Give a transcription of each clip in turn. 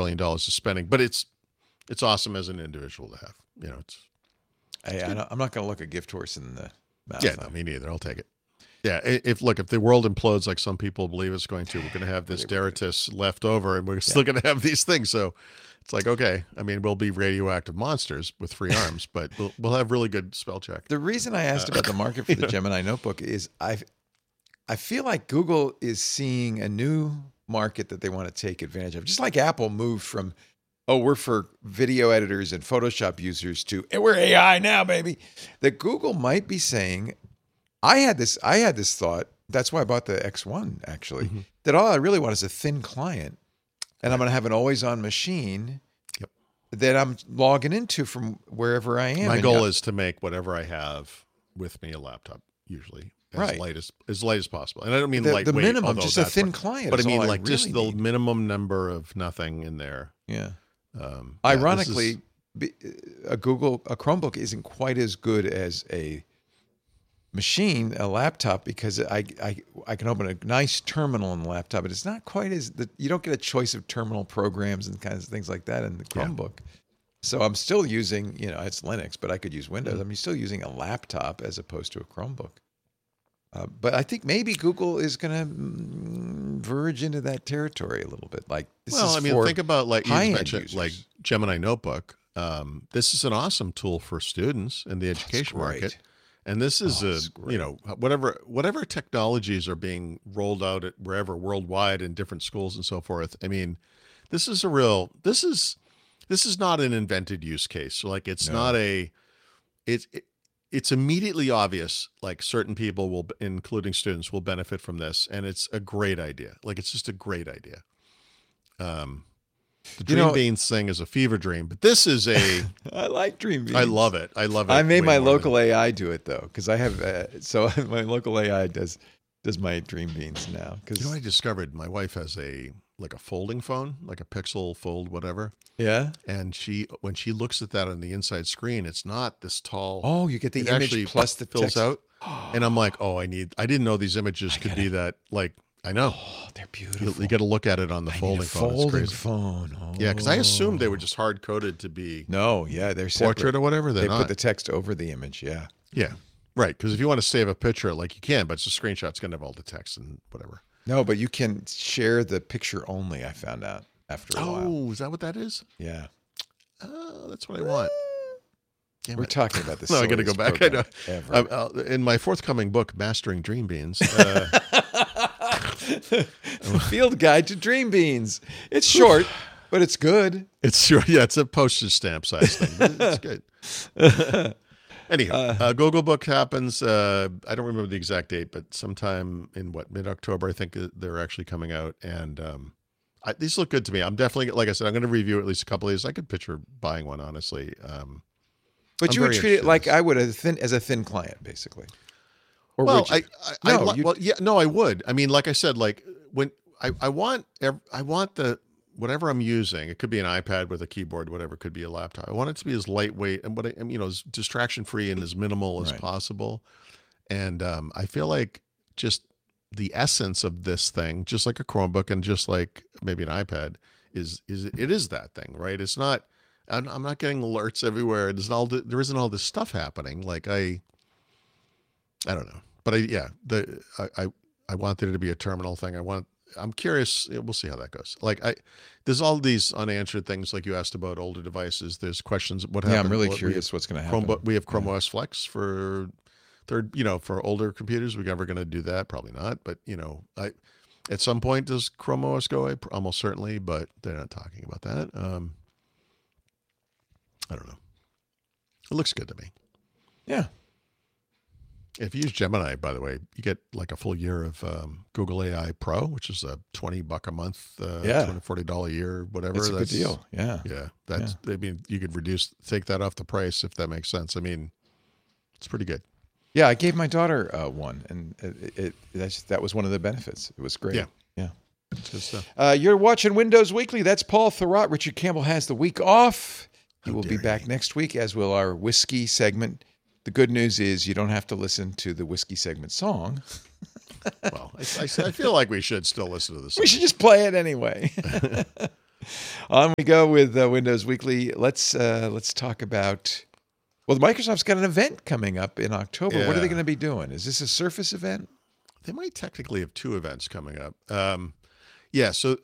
billion of spending, but it's awesome as an individual to have. I'm not going to look a gift horse in the mouth. Yeah, no, me neither. I'll take it. Yeah, if the world implodes like some people believe it's going to, we're going to have this Deritus left over, and we're still going to have these things. So it's like, okay, I mean, we'll be radioactive monsters with 3 arms, but we'll have really good spell check. The reason I asked about the market for the Gemini notebook is I feel like Google is seeing a new market that they want to take advantage of. Just like Apple moved from, we're for video editors and Photoshop users to, we're AI now, baby. That Google might be saying, I had this thought, that's why I bought the X1 actually, that all I really want is a thin client, and I'm going to have an always-on machine that I'm logging into from wherever I am. My goal is to make whatever I have with me a laptop, usually. As light as possible. And I don't mean lightweight. The minimum, just a thin client. But I mean like just the minimum number of nothing in there. Yeah. Ironically, a Chromebook isn't quite as good as a machine, a laptop, because I can open a nice terminal on the laptop, but it's not quite as you don't get a choice of terminal programs and kinds of things like that in the Chromebook. Yeah. So I'm still using, it's Linux, but I could use Windows. I'm still using a laptop as opposed to a Chromebook. But I think maybe Google is going to verge into that territory a little bit. Like, think about like you mentioned, like Gemini Notebook. This is an awesome tool for students in the education market, and this is whatever technologies are being rolled out at wherever worldwide in different schools and so forth. I mean, this is not an invented use case. So like, it's not it's immediately obvious, like certain people will, including students, will benefit from this. And it's a great idea. Like, it's just a great idea. The Dream Beans thing is a fever dream, but this is I like Dream Beans. I love it. I made my local AI do it though. Cause I have, my local AI does my Dream Beans now. Cause I discovered my wife has a folding phone, like a Pixel Fold, whatever. Yeah. And when she looks at that on the inside screen, it's not this tall. Oh, you get the image plus the fills text out. And I'm like, I didn't know these images could be that. Like, I know. Oh, they're beautiful. You got to look at it on the folding phone. Folding phone. Oh. Yeah, because I assumed they were just hard coded to be. No, yeah, they're portrait separate. Or whatever. They put the text over the image. Yeah. Yeah. Right. Because if you want to save a picture, like you can, but it's a screenshot. It's going to have all the text and whatever. No, but you can share the picture only, I found out after a while. Oh, is that what that is? Yeah. That's what I want. We're talking about this. No, I got to go back. I know. In my forthcoming book, Mastering Dream Beans. Field Guide to Dream Beans. It's short, but it's good. It's short. Yeah, it's a postage stamp size thing. It's good. Anyhow, Google Book happens. I don't remember the exact date, but sometime in mid-October, I think they're actually coming out. And these look good to me. I'm definitely, like I said, I'm going to review at least a couple of these. I could picture buying one, honestly. But you would treat it like I would as a thin client, basically. Or would you? I would. I mean, like I said, like when I want whatever I'm using, it could be an iPad with a keyboard, whatever, it could be a laptop. I want it to be as lightweight and as distraction free and as minimal as possible. And I feel like just the essence of this thing, just like a Chromebook and just like maybe an iPad, is that thing, right? It's not. I'm not getting alerts everywhere. There isn't all this stuff happening. Like I don't know, but I want there to be a terminal thing. I'm curious. We'll see how that goes. Like there's all these unanswered things, like you asked about older devices. There's questions. What happened? Yeah, I'm really curious what's going to happen. We have Chrome OS Flex for for older computers. We're never going to do that. Probably not. But at some point, does Chrome OS go away? Almost certainly, but they're not talking about that. I don't know. It looks good to me. Yeah. If you use Gemini, by the way, you get like a full year of Google AI Pro, which is a $20 a month, $240 a year, whatever. That's a good deal. Yeah. Yeah. I mean, you could take that off the price if that makes sense. I mean, it's pretty good. Yeah. I gave my daughter one, and that was one of the benefits. It was great. Yeah. Yeah. Good stuff. You're watching Windows Weekly. That's Paul Thurrott. Richard Campbell has the week off. He will be back next week, as will our whiskey segment. The good news is you don't have to listen to the whiskey segment song. Well, I feel like we should still listen to the song. We should just play it anyway. On we go with Windows Weekly. Let's talk about. Well, Microsoft's got an event coming up in October. Yeah. What are they going to be doing? Is this a Surface event? They might technically have two events coming up. So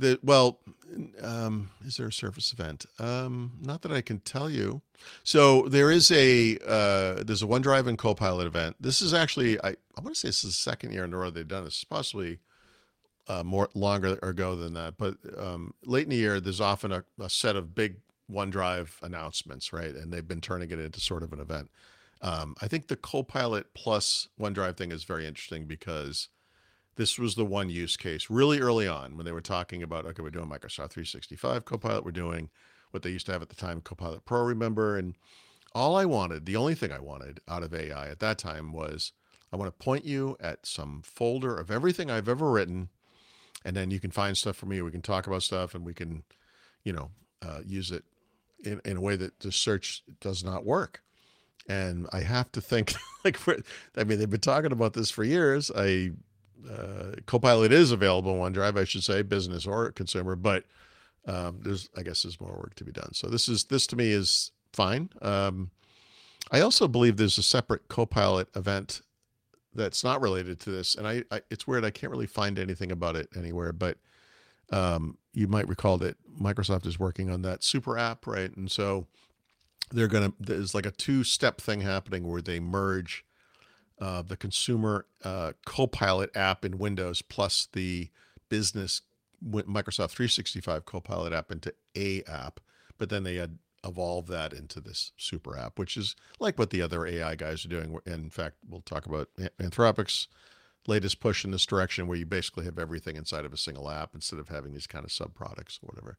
is there a Surface event? Not that I can tell you. So there is there's a OneDrive and Copilot event. This is actually, I want to say this is the second year in a row they've done this. Possibly more longer ago than that, but late in the year, there's often a set of big OneDrive announcements, right? And they've been turning it into sort of an event. I think the Copilot plus OneDrive thing is very interesting because this was the one use case really early on when they were talking about, okay, we're doing Microsoft 365 Copilot. We're doing what they used to have at the time, Copilot Pro, remember? And the only thing I wanted out of AI at that time was I want to point you at some folder of everything I've ever written. And then you can find stuff for me. We can talk about stuff and we can, use it in a way that the search does not work. And I have to think they've been talking about this for years. Copilot is available on OneDrive, I should say, business or consumer, but there's more work to be done. So this to me is fine. I also believe there's a separate Copilot event that's not related to this. And it's weird. I can't really find anything about it anywhere, but you might recall that Microsoft is working on that super app, right? And so there's like a 2-step thing happening where they merge the consumer Copilot app in Windows plus the business Microsoft 365 Copilot app into a app, but then they evolve that into this super app, which is like what the other AI guys are doing. In fact, we'll talk about Anthropic's latest push in this direction, where you basically have everything inside of a single app instead of having these kind of sub products or whatever.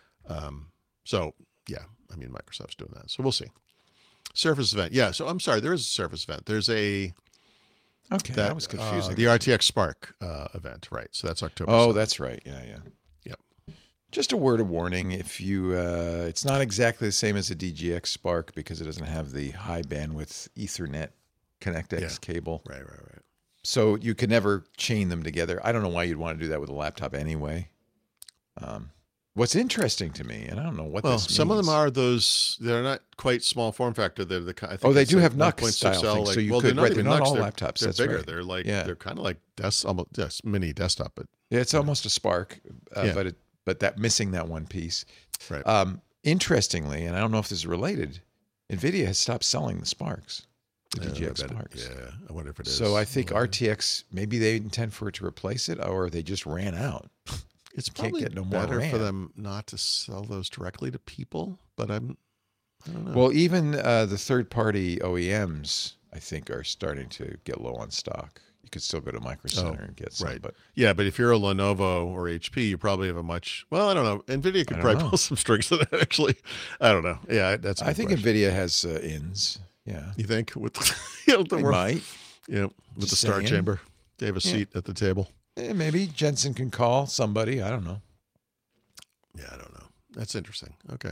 Microsoft's doing that. So we'll see. Surface event. Yeah. So I'm sorry. There is a Surface event. There's that was confusing. The RTX Spark event, right? So that's October. Oh, 7th. that's right. Yeah. Yep. Just a word of warning: if you, it's not exactly the same as a DGX Spark because it doesn't have the high bandwidth Ethernet ConnectX cable. Right. So you can never chain them together. I don't know why you'd want to do that with a laptop anyway. What's interesting to me, and I don't know what this means. Some of them are those. They're not quite small form factor. They're the. They do have NUC style things. So you could. They're not all laptops. They're bigger. Right. They're kind of like almost mini desktop. But it's almost a Spark, but that missing that one piece. Right. Interestingly, and I don't know if this is related, NVIDIA has stopped selling the Sparks. The DGX Sparks. Yeah, I wonder if it is. So I think RTX, maybe they intend for it to replace it, or they just ran out. It's probably can't get no better more for them not to sell those directly to people, but I don't know. Well, even the third-party OEMs, I think, are starting to get low on stock. You could still go to Micro Center and get some. Right. But if you're a Lenovo or HP, you probably have I don't know. NVIDIA could probably pull some strings to that, actually. I don't know. Yeah, that's. I think question. NVIDIA has ins. Yeah. You think with they might. Yeah, with the Star Chamber, they have a seat at the table. Maybe Jensen can call somebody. I don't know. Yeah, I don't know. That's interesting. Okay.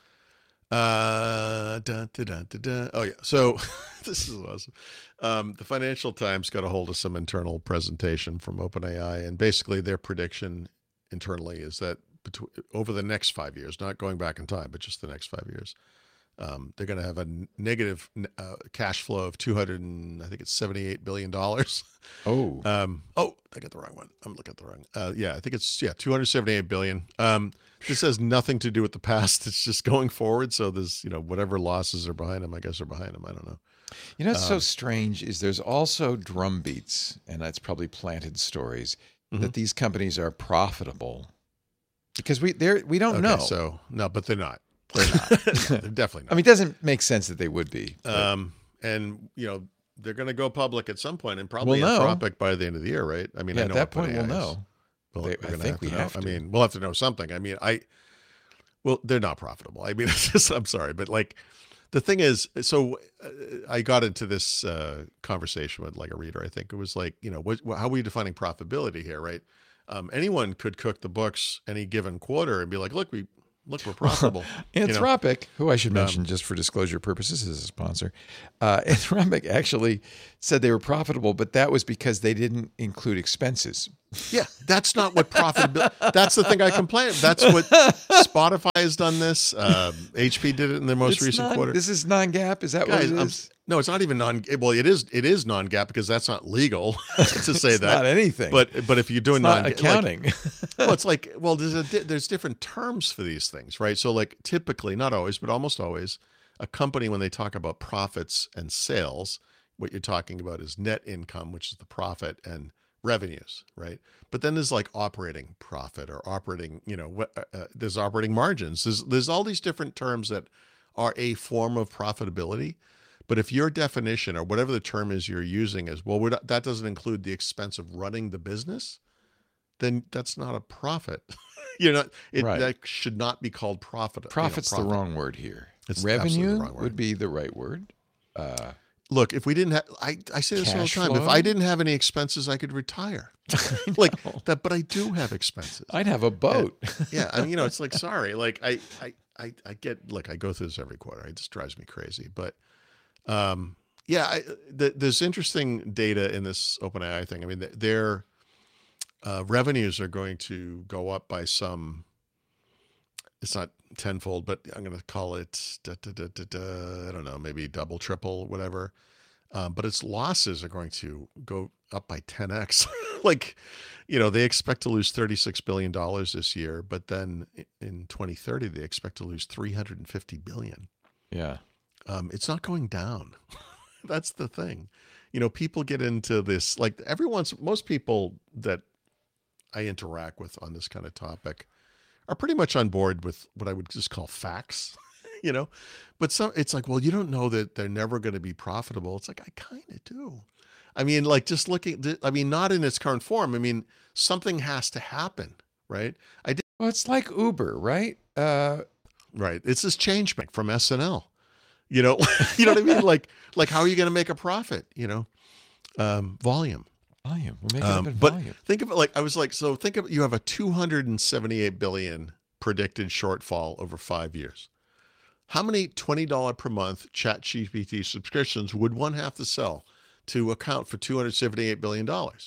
Oh yeah. So this is awesome. The Financial Times got a hold of some internal presentation from OpenAI, and basically their prediction internally is that over the next 5 years, not going back in time, but just the next 5 years, they're going to have a negative cash flow of $278 billion. Oh, I got the wrong one. I'm looking at the wrong. I think it's $278 billion. This has nothing to do with the past. It's just going forward. So there's whatever losses are behind them, I guess are behind them. I don't know. What's so strange is there's also drumbeats, and that's probably planted stories that these companies are profitable because we don't know. So no, but they're not. They're not. They're definitely not. I mean, it doesn't make sense that they would be. And they're going to go public at some point, and probably Anthropic by the end of the year, right? I mean, I know at that point we'll know. I think we have to. I mean, we'll have to know something. I mean, they're not profitable. I mean, it's just, I'm sorry, but like the thing is, so I got into this conversation with like a reader. I think it was like, how are we defining profitability here, right? Anyone could cook the books any given quarter and be like, look, we look, we're profitable. Anthropic, who I should mention just for disclosure purposes is a sponsor, Anthropic actually said they were profitable, but that was because they didn't include expenses. Yeah, that's not what profitability. That's the thing I complain. That's what Spotify has done. This HP did it in their most recent quarter. This is non-GAAP. Is that what it is? No, it's not even well, it is non-GAAP because that's not legal to say that. Not anything. But if you're doing not accounting, there's different terms for these things, right? So like typically, not always, but almost always, a company when they talk about profits and sales, what you're talking about is net income, which is the profit, and revenues, right? But then there's like operating profit or operating, there's operating margins. There's all these different terms that are a form of profitability. But if your definition or whatever the term is you're using is, well, that doesn't include the expense of running the business, then that's not a profit. That should not be called profit. Profit's the wrong word here. Revenue would be the right word. Look, if we didn't have, I say this all the time. If I didn't have any expenses, I could retire. Like that, but I do have expenses. I'd have a boat. It's like, sorry, like I get, look, I go through this every quarter. It just drives me crazy. But there's interesting data in this OpenAI thing. I mean, their revenues are going to go up by some. It's not tenfold, but I'm going to call it, I don't know, maybe double, triple, whatever. But its losses are going to go up by 10x. They expect to lose $36 billion this year, but then in 2030, they expect to lose $350 billion. Yeah. It's not going down. That's the thing. People get into this, like most people that I interact with on this kind of topic are pretty much on board with what I would just call facts, but it's like, well, you don't know that they're never going to be profitable. It's like, I kind of do. I mean, like just not in its current form. I mean, something has to happen, right? Well, it's like Uber, right? Right. It's this change from SNL, you know what I mean? Like how are you going to make a profit? Volume. Volume. We're making up in but volume. Think of it think of it, you have a 278 billion predicted shortfall over 5 years. How many $20 per month ChatGPT subscriptions would one have to sell to account for $278 billion?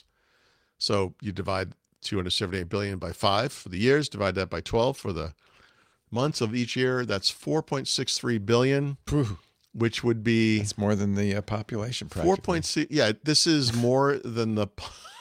So you divide 278 billion by 5 for the years, divide that by 12 for the months of each year. That's 4.63 billion. Which would be... It's more than the population, practically. 4.6... Yeah, this is more than the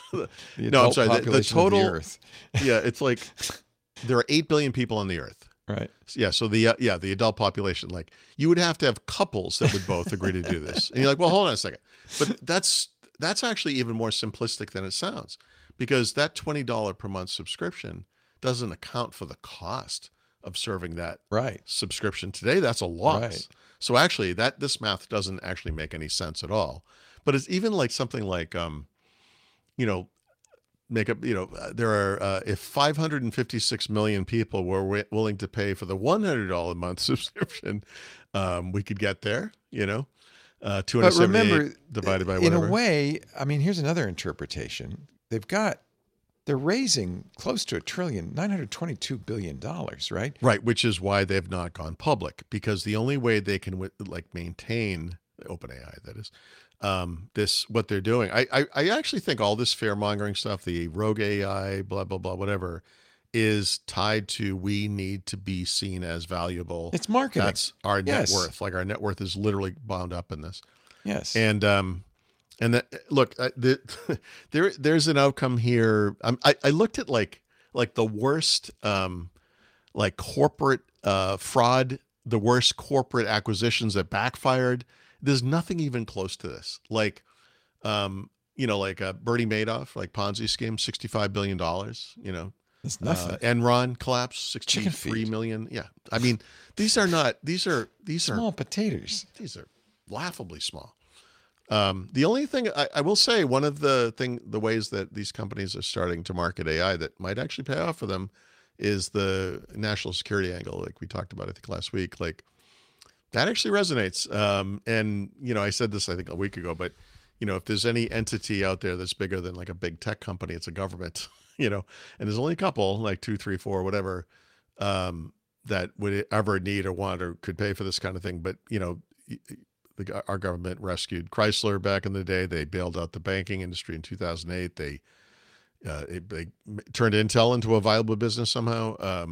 the total... Of the Earth. Yeah, it's like there are 8 billion people on the Earth. Right. Yeah, so the adult population, like you would have to have couples that would both agree to do this. And you're like, well, hold on a second. But that's actually even more simplistic than it sounds, because that $20 per month subscription doesn't account for the cost of serving that subscription today. That's a loss. Right. So actually, this math doesn't actually make any sense at all. But it's even like something like, there are if 556 million people were willing to pay for the $100 a month subscription, we could get there. 278 divided by whatever. In a way, I mean, here's another interpretation. They're raising close to $922 billion, right? Right, which is why they've not gone public, because the only way they can maintain OpenAI, that is, what they're doing. I actually think all this fear mongering stuff, the rogue AI, blah, blah, blah, whatever, is tied to we need to be seen as valuable. It's marketing. That's our net worth. Like our net worth is literally bound up in this. Yes. And that, look, there's an outcome here. I looked at like the worst, corporate fraud, the worst corporate acquisitions that backfired. There's nothing even close to this. Like Bernie Madoff, like Ponzi scheme, $65 billion. That's nothing. Enron collapse, 63 million. Yeah, I mean, these are small potatoes. These are laughably small. The only thing I will say, one of the ways that these companies are starting to market AI that might actually pay off for them is the national security angle, like we talked about, I think last week. Like that actually resonates. And I said this I think a week ago, but if there's any entity out there that's bigger than like a big tech company, it's a government. And there's only a couple, like 2, 3, 4, whatever. that would ever need or want or could pay for this kind of thing. But, our government rescued Chrysler back in the day. They bailed out the banking industry in 2008. They turned Intel into a viable business somehow.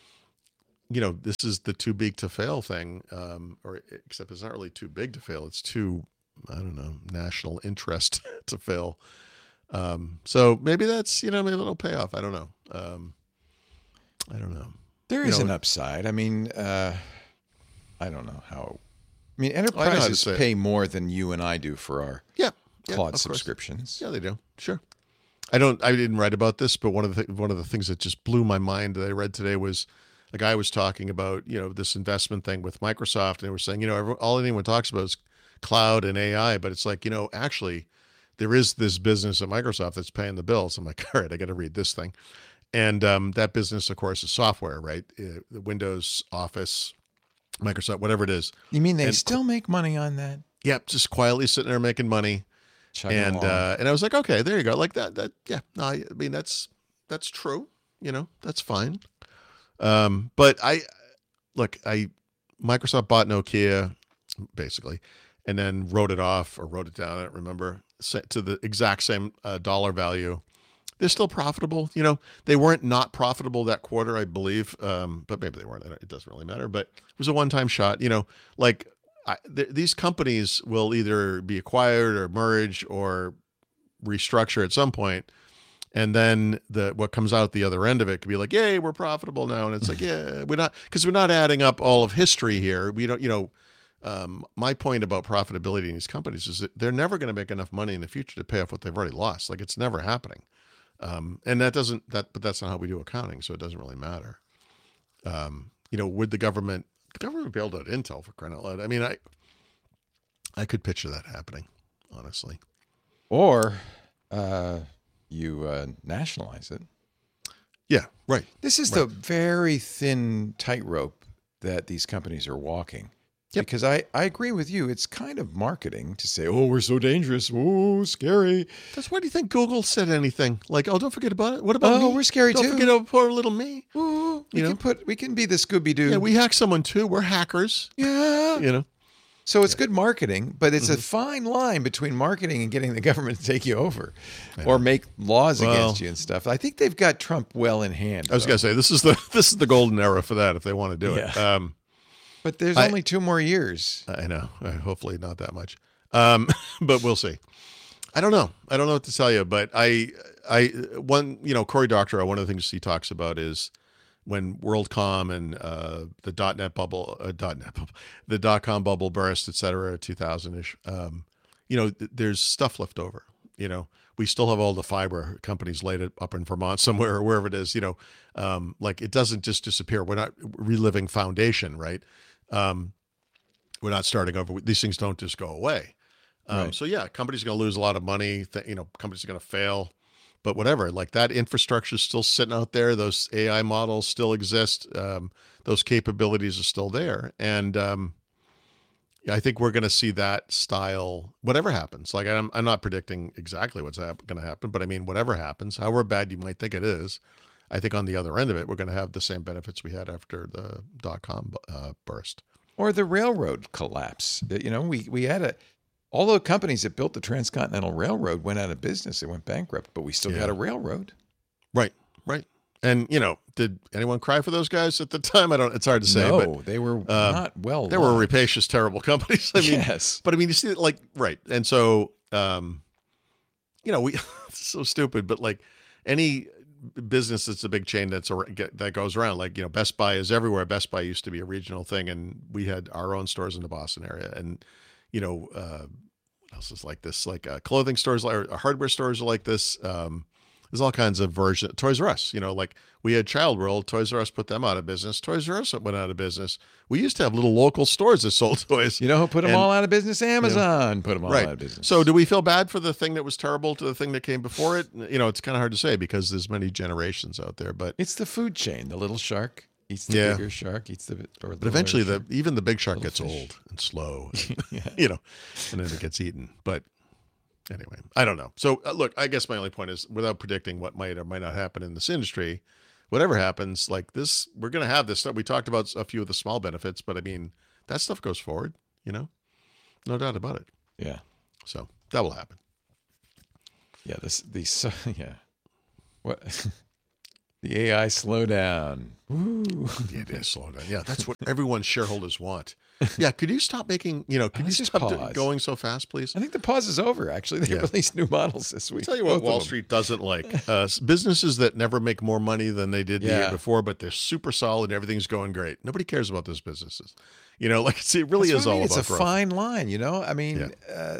This is the too big to fail thing, except it's not really too big to fail. It's too, I don't know, national interest to fail. So maybe that's, maybe it'll pay off. I don't know. I don't know. There is an upside. I mean, I don't know how. I mean, enterprises pay more than you and I do for our Claude subscriptions. Yeah, they do. Sure. I didn't write about this, but one of the things that just blew my mind that I read today was a guy was talking about, this investment thing with Microsoft, and they were saying, all anyone talks about is cloud and AI, but it's like, actually there is this business at Microsoft that's paying the bills. I'm like, all right, I got to read this thing. And that business, of course, is software, right? The Windows, Office, Microsoft, whatever it is. You mean they still make money on that? Yep, just quietly sitting there making money. And I was like, okay, there you go. Like that. Yeah, no, I mean, that's true. That's fine. But Microsoft bought Nokia basically, and then wrote it off or wrote it down. I don't remember, to the exact same dollar value. They're still profitable. They weren't not profitable that quarter, I believe. But maybe they weren't. It doesn't really matter. But it was a one-time shot. These companies will either be acquired or merge or restructure at some point, and then what comes out the other end of it could be like, "Yay, we're profitable now," and it's like, "Yeah, we're not," because we're not adding up all of history here. We don't, my point about profitability in these companies is that they're never going to make enough money in the future to pay off what they've already lost. Like, it's never happening. And but that's not how we do accounting, so it doesn't really matter. Would the government bailed out Intel, for crying out loud? I mean, I could picture that happening, honestly. Or you nationalize it. Yeah, right. This is the very thin tightrope that these companies are walking. Yep. Because I agree with you. It's kind of marketing to say, "Oh, we're so dangerous. Oh, scary." That's why do you think Google said anything? Like, "Oh, don't forget about it. What about me? Oh, we're scary too. Don't forget about poor little me." Ooh, we can be the Scooby-Doo. Yeah, we hack someone too. We're hackers. Yeah. So it's good marketing, but it's a fine line between marketing and getting the government to take you over or make laws against you and stuff. I think they've got Trump well in hand. I was going to say, this is the golden era for that if they want to do it. But there's only 2 more years. I know. Hopefully not that much. But we'll see. I don't know. I don't know what to tell you, but Cory Doctorow, one of the things he talks about is when WorldCom and the .NET bubble, the .com bubble burst, et cetera, 2000-ish, there's stuff left over. We still have all the fiber companies laid up in Vermont somewhere or wherever it is, it doesn't just disappear. We're not reliving foundation, right? We're not starting over. These things don't just go away. Right. So yeah, companies are going to lose a lot of money. Companies are going to fail, but whatever, like that infrastructure is still sitting out there. Those AI models still exist. Those capabilities are still there. And, I think we're going to see that style, whatever happens. Like, I'm not predicting exactly what's going to happen, but I mean, whatever happens, however bad you might think it is, I think on the other end of it, we're going to have the same benefits we had after the .com burst. Or the railroad collapse. We had all the companies that built the Transcontinental Railroad went out of business. They went bankrupt, but we still got a railroad. Right. And, did anyone cry for those guys at the time? It's hard to say. No, but, they were not well. They were rapacious, terrible companies. I mean, yes. But I mean, you see, like, right. And so, it's so stupid, but like any business that's a big chain that goes around, like, Best Buy is everywhere. Best Buy used to be a regional thing, and we had our own stores in the Boston area. And, what else is like this? Like clothing stores, or hardware stores are like this. There's all kinds of versions. Toys R Us, like we had Child World. Toys R Us put them out of business. Toys R Us went out of business. We used to have little local stores that sold toys. You know who put them all out of business? Amazon put them all out of business. So do we feel bad for the thing that was terrible to the thing that came before it? It's kind of hard to say because there's many generations out there. But it's the food chain. The little shark eats the bigger shark. But eventually, even the big shark gets old and slow, and, and then it gets eaten. But anyway, I don't know. So look, I guess my only point is, without predicting what might or might not happen in this industry, whatever happens, like this, we're going to have this stuff. We talked about a few of the small benefits, but I mean, that stuff goes forward, no doubt about it. Yeah. So that will happen. Yeah. Yeah. What? The AI slowdown. Woo. Yeah, it is slow down. Yeah, that's what everyone's shareholders want. Yeah, could you stop making, could you stop going so fast, please? I think the pause is over, actually. They released new models this week. I'll tell you what Wall Street doesn't like. Businesses that never make more money than they did the year before, but they're super solid, everything's going great. Nobody cares about those businesses. Like it really is all about growth. It's a fine line, I mean,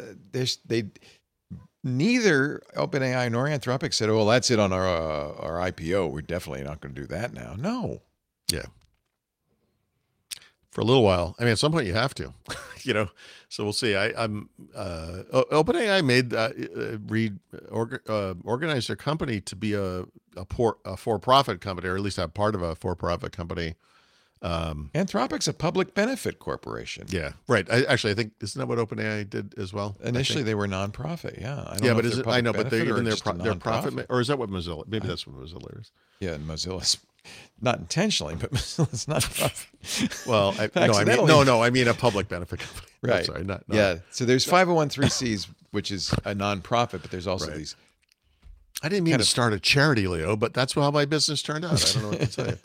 neither OpenAI nor Anthropic said, "Oh, well, that's it on our IPO. We're definitely not going to do that now." No. Yeah. For a little while. I mean, at some point you have to, So we'll see. OpenAI made organized their company to be a for-profit company, or at least have part of a for-profit company. Anthropic's a public benefit corporation. Yeah, right. I think isn't that what OpenAI did as well? Initially, they were nonprofit. Yeah, I don't know. But is it? I know, but they're even their profit, or is that what Mozilla? Maybe that's what Mozilla is. Yeah, and Mozilla's not intentionally, but Mozilla's not profit. Well, I mean a public benefit company. Right. I'm sorry, not. Yeah. So there's 501(c)(3)s, which is a nonprofit, but there's also these. I didn't mean to start a charity, Leo, but that's how my business turned out. I don't know what to tell you.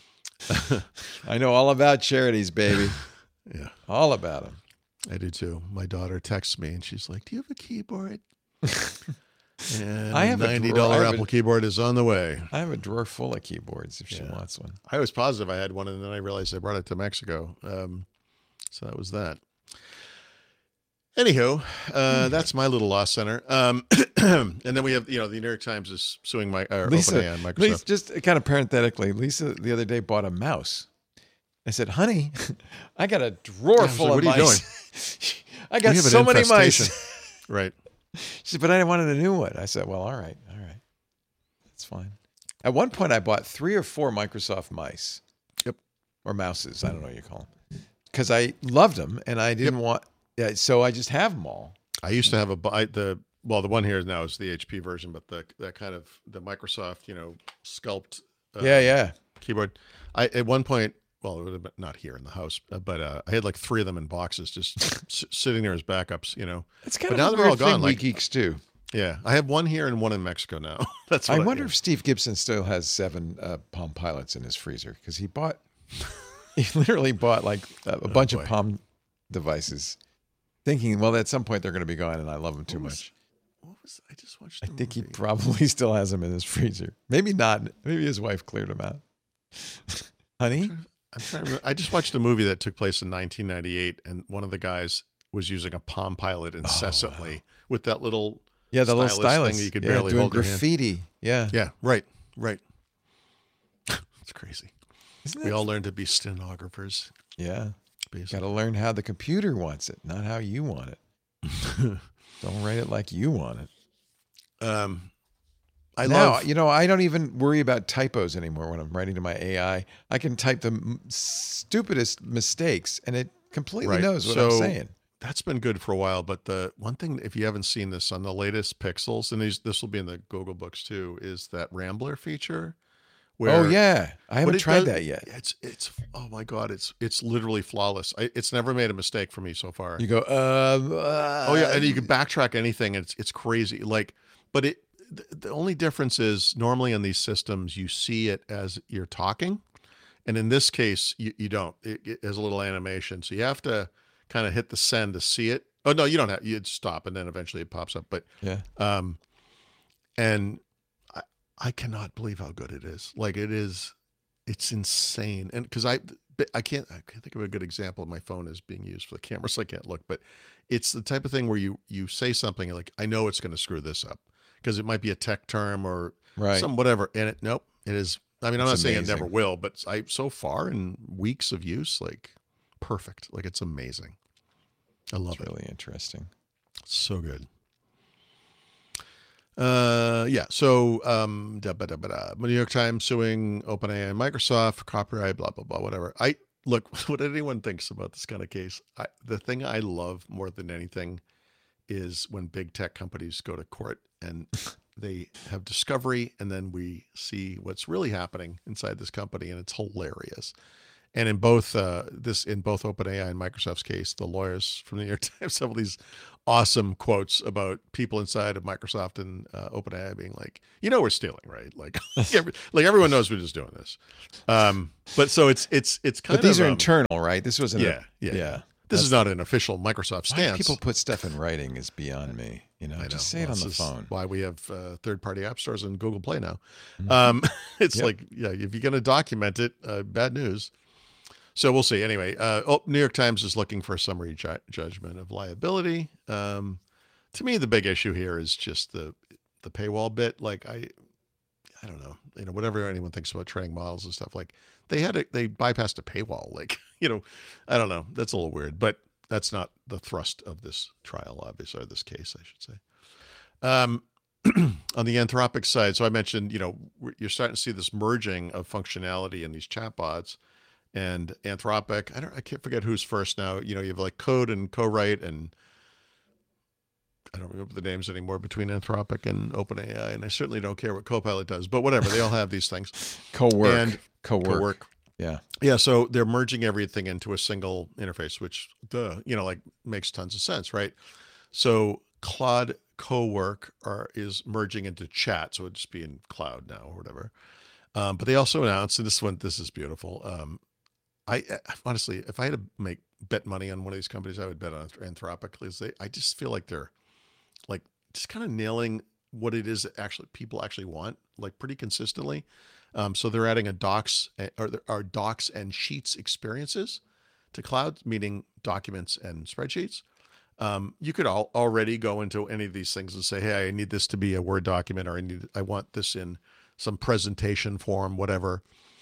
I know all about charities, baby. Yeah. All about them. I do too. My daughter texts me and she's like, "Do you have a keyboard?" And I have $90 Apple keyboard is on the way. I have a drawer full of keyboards if she wants one. I was positive I had one, and then I realized I brought it to Mexico. So that was that. Anywho, that's my little loss center. And then we have, the New York Times is suing OpenAI and Microsoft. Lisa, just kind of parenthetically, Lisa the other day bought a mouse. I said, "Honey, I got a drawer full of mice. What are you doing? I got so many mice." Right. She said, "But I wanted a new one." I said, "Well, all right. That's fine." At one point, I bought 3 or 4 Microsoft mice. Yep. Or mouses. I don't know what you call them. Because I loved them, and I didn't want... Yeah, so I just have them all. I used to have the one here now is the HP version, but that kind of the Microsoft, sculpt keyboard. At one point, well, it would have been not here in the house, but I had like 3 of them in boxes just sitting there as backups, It's kind but of now a they're all weird gone. thing Like geeks do. Yeah, I have one here and one in Mexico now. That's what I wonder if Steve Gibson still has 7 Palm Pilots in his freezer, because he literally bought like a bunch of Palm devices, thinking, well, at some point they're going to be gone, and I love them too much. I just watched. I think he probably still has them in his freezer. Maybe not. Maybe his wife cleared them out. Honey, I'm trying to remember. I just watched a movie that took place in 1998, and one of the guys was using a Palm Pilot incessantly with that little the little stylus thing you could barely doing hold graffiti. Yeah, right. It's crazy. We all learned to be stenographers. Yeah. Got to learn how the computer wants it, not how you want it. Don't write it like you want it. I don't even worry about typos anymore when I'm writing to my AI. I can type the stupidest mistakes, and it completely knows what I'm saying. That's been good for a while. But the one thing, if you haven't seen this on the latest Pixels, and this will be in the Google Books too, is that Rambler feature. Where, I haven't tried that yet. It's oh my God, it's literally flawless. It's never made a mistake for me so far. You go, oh yeah, and you can backtrack anything. And it's crazy. But the only difference is normally in these systems you see it as you're talking, and in this case you don't. It has a little animation, so you have to kind of hit the send to see it. Oh no, you don't have. You'd stop, and then eventually it pops up. But and I cannot believe how good it is. It's insane. And because I can't think of a good example. My phone is being used for the camera, so I can't look. But it's the type of thing where you say something like, I know it's going to screw this up because it might be a tech term or some whatever. And it is. I mean, I'm not saying it never will, but so far in weeks of use, perfect. It's amazing. I love it. It's really interesting. So good. So New York Times suing OpenAI and Microsoft for copyright, blah blah blah, whatever. Look, what anyone thinks about this kind of case, the thing I love more than anything is when big tech companies go to court and they have discovery, and then we see what's really happening inside this company, and it's hilarious. And in both both OpenAI and Microsoft's case, the lawyers from the New York Times have all these awesome quotes about people inside of Microsoft and OpenAI being like, we're stealing, right? Like, like everyone knows we're just doing this. But so it's kind but these are internal, right? This wasn't. Yeah. This is not an official Microsoft stance. Why people put stuff in writing is beyond me. Just say it on the phone. Why we have third-party app stores and Google Play now. Mm-hmm. It's like, if you're going to document it, bad news. So we'll see. Anyway, New York Times is looking for a summary judgment of liability. To me, the big issue here is just the paywall bit. Like I don't know, whatever anyone thinks about training models and stuff, like they bypassed a paywall. Like, I don't know. That's a little weird, but that's not the thrust of this trial, obviously, or this case, I should say. On the Anthropic side, so I mentioned, you're starting to see this merging of functionality in these chatbots. And Anthropic, I can't forget who's first now. You have like Code and Co-Write, and I don't remember the names anymore between Anthropic and OpenAI. And I certainly don't care what Copilot does, but whatever, they all have these things. Co-work. Yeah. Yeah. So they're merging everything into a single interface, which makes tons of sense, right? So Claude Co-work is merging into chat. So it'd just be in cloud now or whatever. But they also announced, and this is beautiful. I honestly, if I had to bet money on one of these companies, I would bet on Anthropic. I just feel like they're like just kind of nailing what it is that people actually want, like pretty consistently. So they're adding a docs and sheets experiences to cloud, meaning documents and spreadsheets. You could already go into any of these things and say, hey, I need this to be a Word document, or I want this in some presentation form, whatever.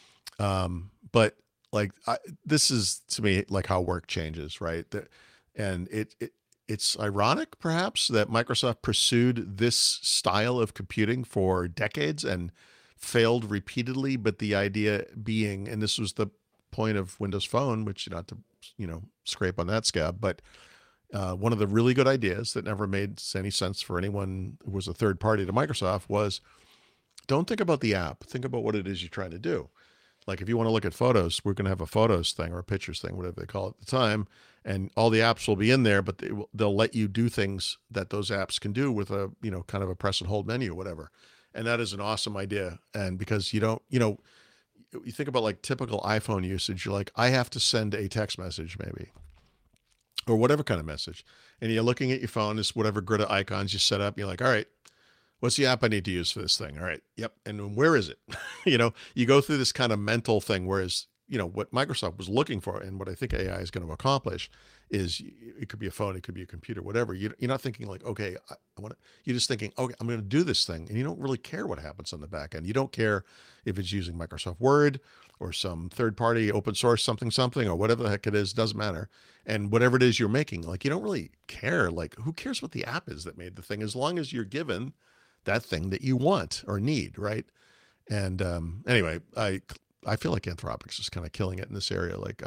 But like this is to me like how work changes, right? And it's ironic perhaps that Microsoft pursued this style of computing for decades and failed repeatedly. But the idea being, and this was the point of Windows Phone, which not to scrape on that scab, but one of the really good ideas that never made any sense for anyone who was a third party to Microsoft was, don't think about the app. Think about what it is you're trying to do. Like if you want to look at photos, we're going to have a photos thing or a pictures thing, whatever they call it at the time. And all the apps will be in there, but they'll let you do things that those apps can do with a, kind of a press and hold menu or whatever. And that is an awesome idea. And because you don't, you think about like typical iPhone usage, you're like, I have to send a text message maybe, or whatever kind of message. And you're looking at your phone, it's whatever grid of icons you set up. You're like, all right, what's the app I need to use for this thing? All right. Yep. And where is it? You go through this kind of mental thing, whereas, what Microsoft was looking for and what I think AI is going to accomplish is it could be a phone, it could be a computer, whatever. You're not thinking like, okay, you're just thinking, okay, I'm going to do this thing. And you don't really care what happens on the back end. You don't care if it's using Microsoft Word or some third party open source, something, or whatever the heck it is, doesn't matter. And whatever it is you're making, like, you don't really care. Like, who cares what the app is that made the thing, as long as you're given that thing that you want or need, right? And anyway, I feel like Anthropic's just kind of killing it in this area, like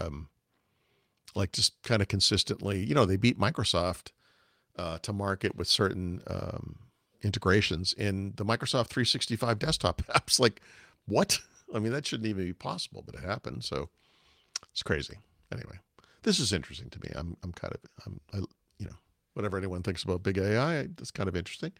just kind of consistently. They beat Microsoft to market with certain integrations in the Microsoft 365 desktop apps. Like, what? I mean, that shouldn't even be possible, but it happened. So it's crazy. Anyway, this is interesting to me. I'm whatever anyone thinks about big AI, that's kind of interesting.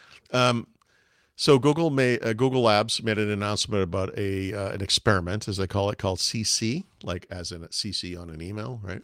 So Google Labs made an announcement about an experiment, as they call it, called CC, like as in a CC on an email, right?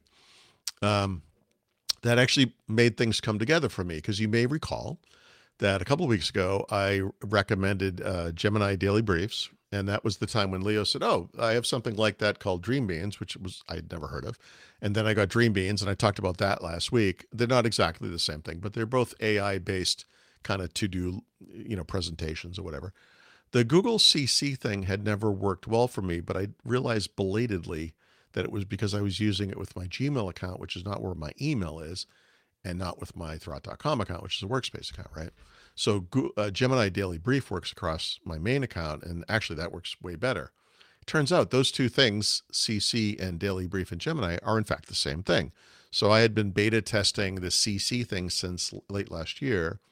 That actually made things come together for me, because you may recall that a couple of weeks ago I recommended Gemini Daily Briefs, and that was the time when Leo said, "Oh, I have something like that called Dream Beans," which I'd never heard of, and then I got Dream Beans, and I talked about that last week. They're not exactly the same thing, but they're both AI based, kind of to do, presentations or whatever. The Google CC thing had never worked well for me, but I realized belatedly that it was because I was using it with my Gmail account, which is not where my email is, and not with my Thurrott.com account, which is a workspace account, right? So Gemini Daily Brief works across my main account, and actually that works way better. It turns out those two things, CC and Daily Brief and Gemini, are in fact the same thing. So I had been beta testing the CC thing since late last year,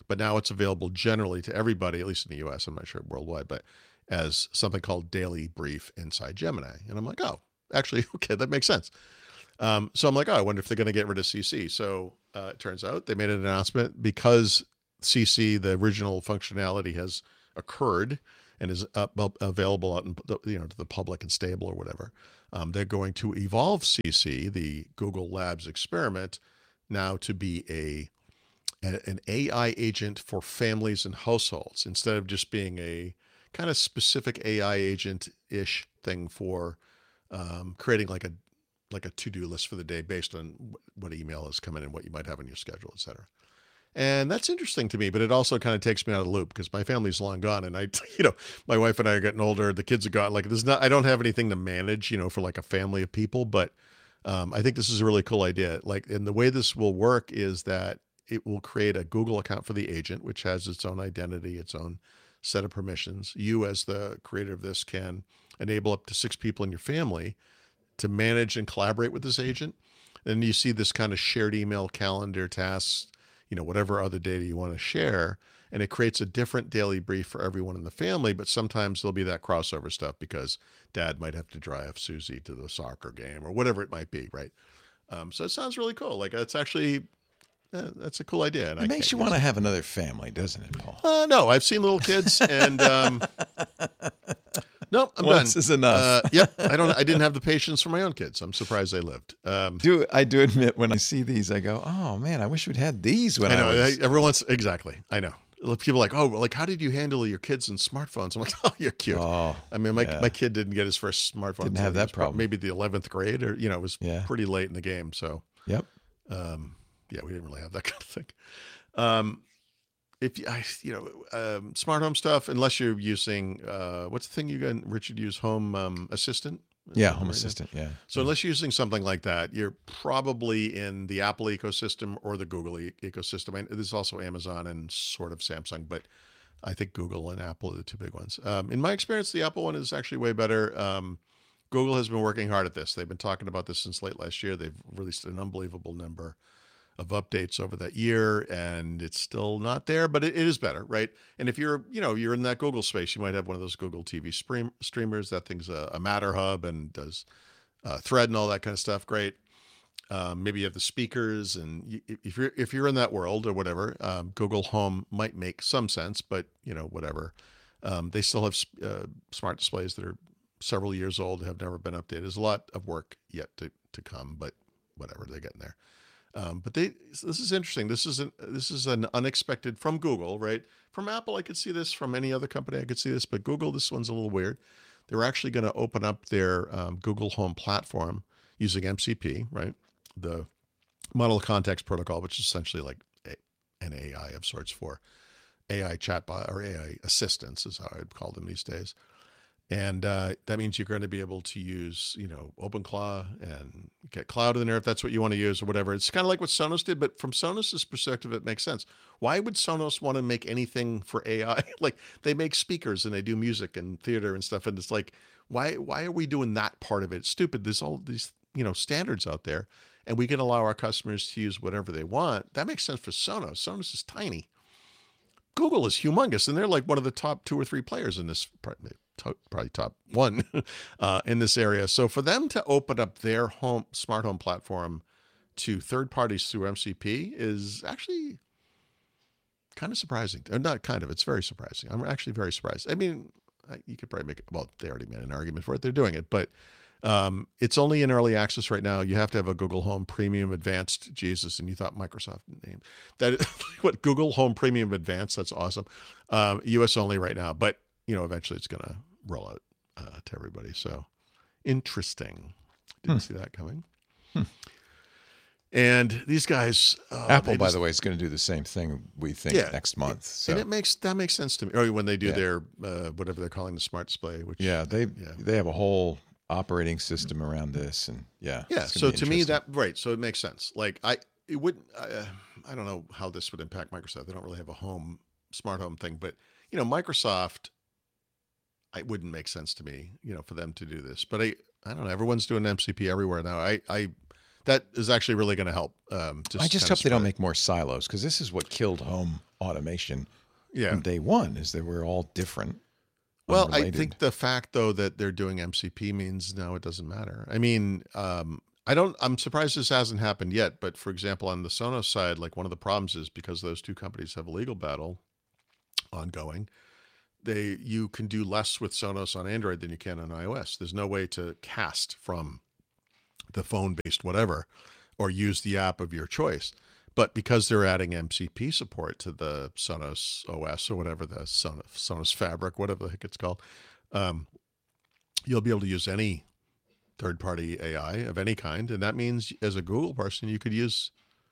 but now it's available generally to everybody, at least in the US. I'm not sure worldwide, but as something called Daily Brief inside Gemini. And I'm like, oh, actually, okay, that makes sense. So I'm like, oh, I wonder if they're going to get rid of CC. So it turns out they made an announcement because CC, the original functionality, has occurred and is available out in, to the public and stable or whatever. They're going to evolve CC, the Google Labs experiment, now to be an AI agent for families and households instead of just being a kind of specific AI agent-ish thing for creating like a to-do list for the day based on what email has come in and what you might have on your schedule, et cetera. And that's interesting to me, but it also kind of takes me out of the loop because my family's long gone, and my wife and I are getting older. The kids are gone. Like, I don't have anything to manage, for like a family of people. But I think this is a really cool idea. Like, and the way this will work is that it will create a Google account for the agent, which has its own identity, its own set of permissions. You, as the creator of this, can enable up to 6 people in your family to manage and collaborate with this agent. And you see this kind of shared email, calendar, tasks, whatever other data you want to share. And it creates a different daily brief for everyone in the family. But sometimes there'll be that crossover stuff because dad might have to drive Susie to the soccer game or whatever it might be, right? So it sounds really cool. Like, it's actually, that's a cool idea. And it makes you want to have another family, doesn't it, Paul? No, I've seen little kids, and no, I'm Once done. Is enough. Yep, I didn't have the patience for my own kids. I'm surprised they lived. I do admit when I see these, I go, oh man, I wish we'd had these when I was. Everyone's exactly. I know. People are like, oh, like, how did you handle your kids and smartphones? I'm like, oh, you're cute. Oh, I mean, my kid didn't get his first smartphone. Didn't have that problem. Maybe the 11th grade, or it was pretty late in the game. So yep. We didn't really have that kind of thing. Smart home stuff, unless you're using what's the thing you got, Richard, use? Home Assistant. Home Assistant. Yeah. So unless you're using something like that, you're probably in the Apple ecosystem or the Google ecosystem. And there's also Amazon and sort of Samsung, but I think Google and Apple are the two big ones. In my experience, the Apple one is actually way better. Google has been working hard at this. They've been talking about this since late last year. They've released an unbelievable number of updates over that year, and it's still not there, but it is better, right? And if you're in that Google space, you might have one of those Google TV streamers. That thing's a Matter hub and does Thread and all that kind of stuff. Great. Maybe you have the speakers, and if you're in that world or whatever, Google Home might make some sense, but whatever. They still have smart displays that are several years old, have never been updated. There's a lot of work yet to come, but whatever, they're getting there. But this is interesting. This is an unexpected from Google, right? From Apple, I could see this. From any other company, I could see this. But Google, this one's a little weird. They're actually going to open up their Google Home platform using MCP, right? The Model Context Protocol, which is essentially like an AI of sorts for AI chatbot or AI assistants, is how I'd call them these days. And that means you're going to be able to use, OpenClaw and get Cloud in there if that's what you want to use or whatever. It's kind of like what Sonos did, but from Sonos's perspective, it makes sense. Why would Sonos want to make anything for AI? Like, they make speakers and they do music and theater and stuff. And it's like, why are we doing that part of it? It's stupid. There's all these, standards out there, and we can allow our customers to use whatever they want. That makes sense for Sonos. Sonos is tiny. Google is humongous, and they're like one of the top 2 or 3 players in this, probably top 1 in this area. So for them to open up their smart home platform to third parties through MCP is actually kind of surprising. Not kind of, it's very surprising. I'm actually very surprised. I mean, you could probably they already made an argument for it. They're doing it, but it's only in early access right now. You have to have a Google Home Premium Advanced. Jesus, and you thought Microsoft named that? What, Google Home Premium Advanced? That's awesome. US only right now, but eventually it's going to roll out to everybody. So interesting. Didn't see that coming. And these guys, Apple, by the way, is going to do the same thing, we think, next month. So. And that makes sense to me. Or when they do their whatever they're calling the smart display, which they have a whole operating system around this, and So to me, so it makes sense. Like I don't know how this would impact Microsoft. They don't really have a smart home thing, but Microsoft, it wouldn't make sense to me, for them to do this. But I don't know. Everyone's doing MCP everywhere now. That is actually really going to help. I just hope they don't make more silos, because this is what killed home automation Yeah. from day one, is that we're all different. Well, unrelated. I think the fact though that they're doing MCP means now it doesn't matter. I mean, I'm surprised this hasn't happened yet, but for example, on the Sonos side, like one of the problems is because those two companies have a legal battle ongoing, you can do less with Sonos on Android than you can on iOS. There's no way to cast from the phone-based whatever or use the app of your choice. But because they're adding MCP support to the Sonos OS or whatever, the Sonos Fabric, whatever the heck it's called, you'll be able to use any third-party AI of any kind. And that means as a Google person, you could use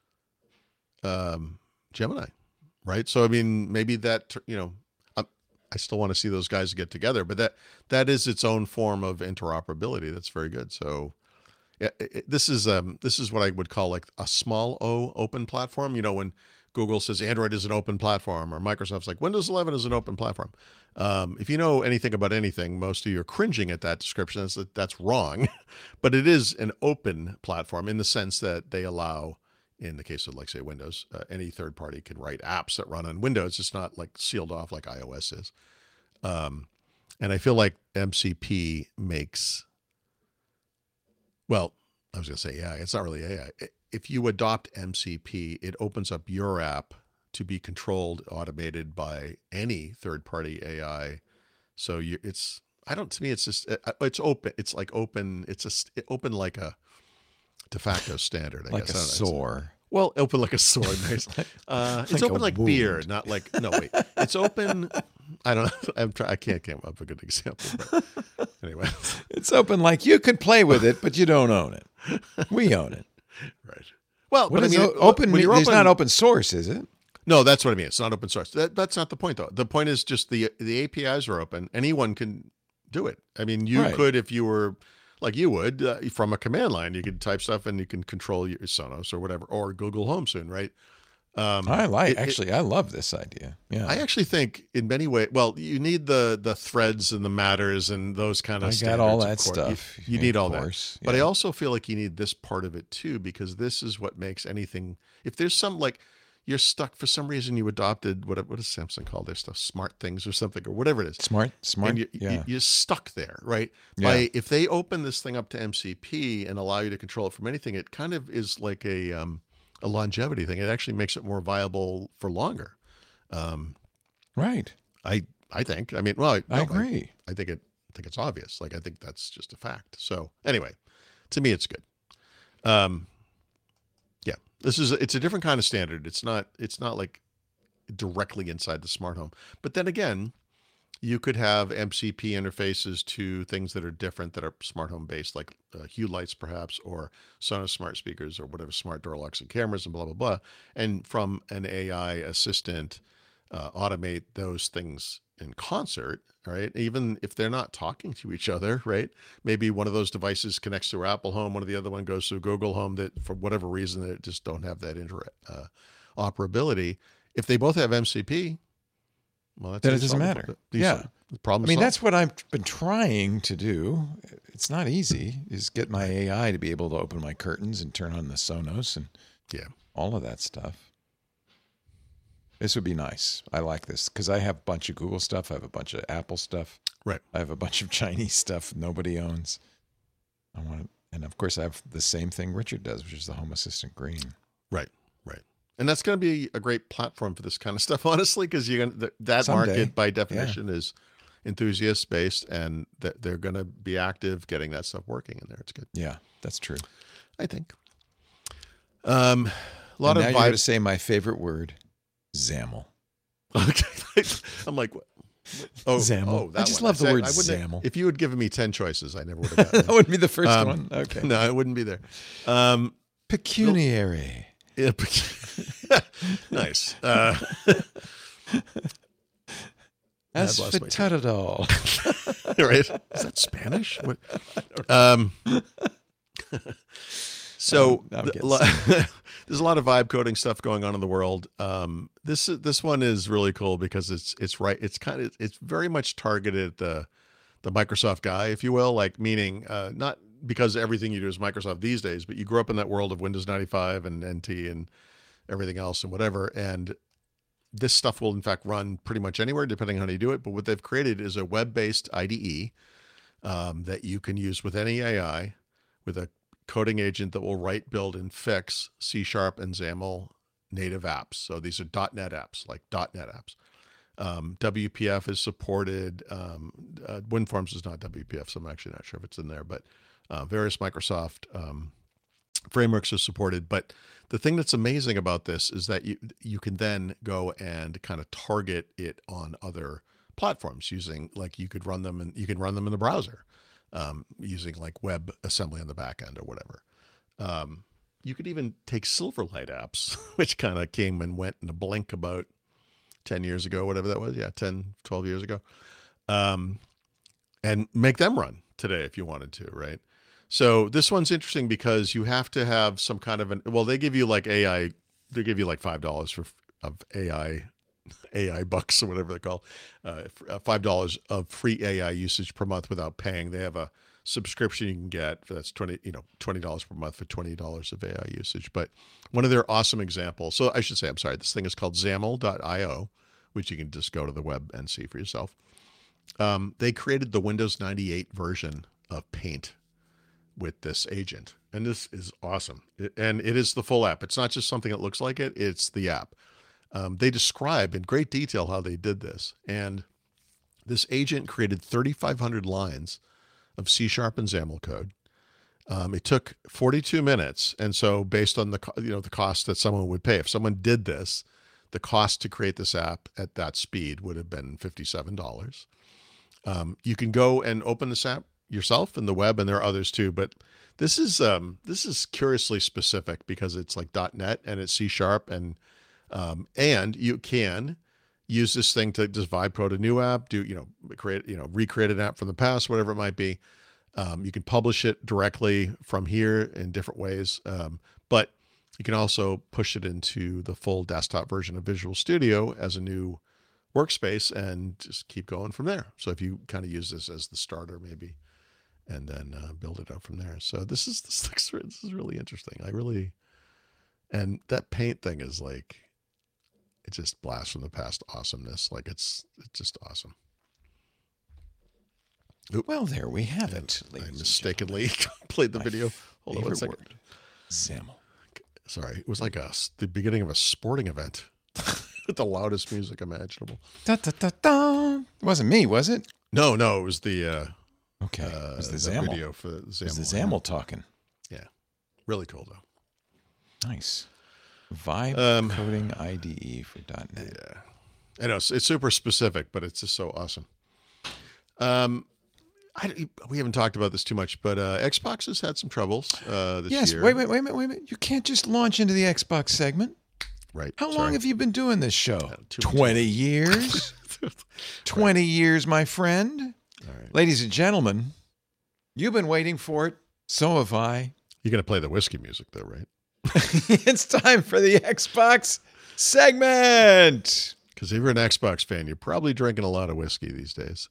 Gemini, right? So, I mean, maybe that, I still want to see those guys get together, but that is its own form of interoperability. That's very good. So this is what I would call like a small O open platform. When Google says Android is an open platform, or Microsoft's like Windows 11 is an open platform. If you know anything about anything, most of you are cringing at that description. That's wrong, but it is an open platform in the sense that they allow, in the case of like say Windows, any third party can write apps that run on Windows. It's not like sealed off like iOS is. And I feel like MCP makes, well, I was going to say AI. It's not really AI. If you adopt MCP, it opens up your app to be controlled, automated by any third-party AI. So to me, it's just, it's open. It's like open. It's open like a de facto standard, I like guess. a sore. Well, open like a sword. Nice. It's open like beer, not like, no, wait. It's open. I don't know. I can't come up with a good example. But anyway. It's open like you could play with it, but you don't own it. We own it. Right. Well, but I mean, open, it's not open source, is it? No, that's what I mean. It's not open source. That's not the point, though. The point is just the APIs are open. Anyone can do it. I mean, you could, if you were like you would, from a command line, you could type stuff and you can control your Sonos or whatever, or Google Home soon, right? I love this idea. Yeah. I actually think in many ways, well, you need the threads and the matters and those kind of standards. I got all that stuff. You need all that. Yeah. But I also feel like you need this part of it too, because this is what makes anything, if there's some like, you're stuck for some reason, you adopted, what does Samsung call their stuff? Smart things or something, or whatever it is. Smart. And you're stuck there, right? Yeah. If they open this thing up to MCP and allow you to control it from anything, it kind of is like a longevity thing. It actually makes it more viable for longer. Right. I think. I mean, well, I agree. I think it's obvious. Like, I think that's just a fact. So anyway, to me, it's good. Yeah, it's a different kind of standard. It's not like directly inside the smart home. But then again, you could have MCP interfaces to things that are different, that are smart home based, like Hue lights perhaps, or Sonos smart speakers, or whatever, smart door locks and cameras and blah, blah, blah. And from an AI assistant, automate those things in concert, right? Even if they're not talking to each other, right? Maybe one of those devices connects to Apple Home, one of the other one goes to Google Home, that for whatever reason, they just don't have that interoperability. If they both have MCP, well, then it doesn't matter. Yeah. Problem. I mean, that's what I've been trying to do. It's not easy, is get my AI to be able to open my curtains and turn on the Sonos and all of that stuff. This would be nice. I like this because I have a bunch of Google stuff. I have a bunch of Apple stuff. Right. I have a bunch of Chinese stuff nobody owns. And of course, I have the same thing Richard does, which is the Home Assistant Green. Right. And that's going to be a great platform for this kind of stuff, honestly, because that Someday. market by definition is enthusiast based, and that they're going to be active getting that stuff working in there. It's good. Yeah, that's true. I think. A lot of now you're going to say my favorite word, XAML. Okay, I'm like, XAML. I just love the word XAML. If you had given me 10 choices, I never would have gotten it. That wouldn't be the first one. Okay. No, it wouldn't be there. Pecuniary. Yeah, nice. Asphotetidol. Right? Is that Spanish? What? So there's a lot of vibe coding stuff going on in the world. This one is really cool because it's right. It's very much targeted at the Microsoft guy, if you will, like meaning not because everything you do is Microsoft these days, but you grew up in that world of Windows 95 and NT and everything else and whatever. And This stuff will in fact run pretty much anywhere, depending on how you do it. But what they've created is a web-based IDE that you can use with any AI, with a coding agent that will write, build, and fix C# and XAML native apps. So these are .NET apps, like .NET apps. WPF is supported. WinForms is not WPF, so I'm actually not sure if it's in there, but various Microsoft frameworks are supported. But the thing that's amazing about this is that you can then go and kind of target it on other platforms using, like, you can run them in the browser using like WebAssembly on the back end or whatever. You could even take Silverlight apps, which kind of came and went in a blink about 10 years ago, whatever that was. Yeah, 10, 12 years ago. And make them run today if you wanted to, right? So this one's interesting because you have to have some kind of they give you like AI, they give you like $5 of AI bucks or whatever they're called, $5 of free AI usage per month without paying. They have a subscription you can get that's $20 per month for $20 of AI usage. But one of their awesome examples, so I should say, I'm sorry, this thing is called XAML.io, which you can just go to the web and see for yourself. They created the Windows 98 version of Paint with this agent, and this is awesome. And it is the full app. It's not just something that looks like it, it's the app. They describe in great detail how they did this. And this agent created 3,500 lines of C# and XAML code. It took 42 minutes. And so based on the cost that someone would pay, if someone did this, the cost to create this app at that speed would have been $57. You can go and open this app yourself in the web, and there are others too, but this is curiously specific because it's like .NET and it's C# and you can use this thing to just vibe code a new app, recreate an app from the past, whatever it might be. You can publish it directly from here in different ways, but you can also push it into the full desktop version of Visual Studio as a new workspace and just keep going from there. So if you kind of use this as the starter, maybe, and then build it up from there. So this is really interesting. And that Paint thing is like, it just blasts from the past awesomeness. Like it's just awesome. Oop. Well, there we have it. I mistakenly played the video. Hold on one second. XAML. Sorry, it was like the beginning of a sporting event with the loudest music imaginable. Da, da, da, da. It wasn't me, was it? No, it was the okay. It was the XAML video for the XAML. It was the XAML talking. Yeah, really cool though. Nice. Vibe coding IDE for .NET. Yeah, I know it's super specific, but it's just so awesome. We haven't talked about this too much, but Xbox has had some troubles this year. Yes, wait a minute. You can't just launch into the Xbox segment. Right. How long have you been doing this show? 20 years? 20 years, my friend. All right. Ladies and gentlemen, you've been waiting for it. So have I. You're going to play the whiskey music, though, right? It's time for the Xbox segment. Because if you're an Xbox fan, you're probably drinking a lot of whiskey these days.